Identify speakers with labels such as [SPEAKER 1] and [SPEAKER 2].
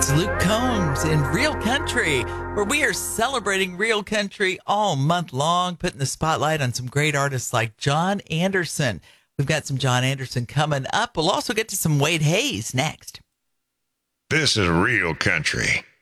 [SPEAKER 1] It's Luke Combs in Real Country, where we are celebrating real country all month long, putting the spotlight on some great artists like John Anderson. We've got some John Anderson coming up. We'll also get to some Wade Hayes next.
[SPEAKER 2] This is Real Country